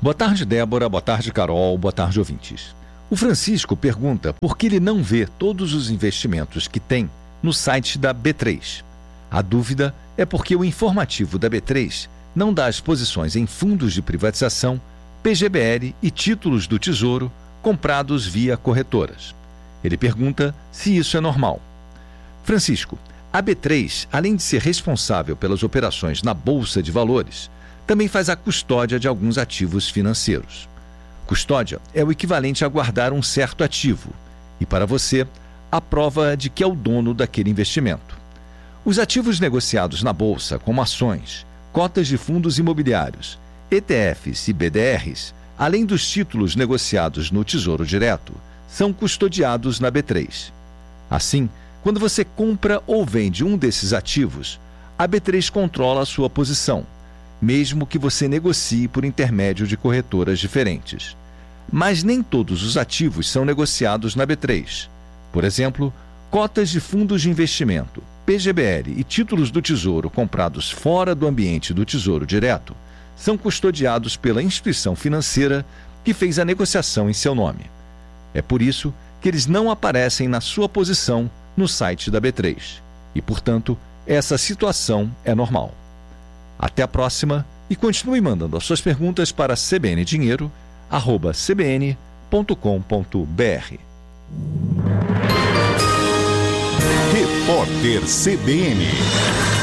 Boa tarde, Débora. Boa tarde, Carol. Boa tarde, ouvintes. O Francisco pergunta por que ele não vê todos os investimentos que tem no site da B3. A dúvida é porque o informativo da B3 não dá as posições em fundos de privatização, PGBL e títulos do Tesouro comprados via corretoras. Ele pergunta se isso é normal. Francisco, a B3, além de ser responsável pelas operações na Bolsa de Valores, também faz a custódia de alguns ativos financeiros. Custódia é o equivalente a guardar um certo ativo e, para você, a prova de que é o dono daquele investimento. Os ativos negociados na Bolsa, como ações, cotas de fundos imobiliários, ETFs e BDRs, além dos títulos negociados no Tesouro Direto, são custodiados na B3. Assim, quando você compra ou vende um desses ativos, a B3 controla a sua posição, mesmo que você negocie por intermédio de corretoras diferentes. Mas nem todos os ativos são negociados na B3. Por exemplo, cotas de fundos de investimento, PGBL e títulos do Tesouro comprados fora do ambiente do Tesouro Direto são custodiados pela instituição financeira que fez a negociação em seu nome. É por isso que eles não aparecem na sua posição no site da B3. E, portanto, essa situação é normal. Até a próxima e continue mandando as suas perguntas para cbndinheiro@cbn.com.br. Repórter CBN.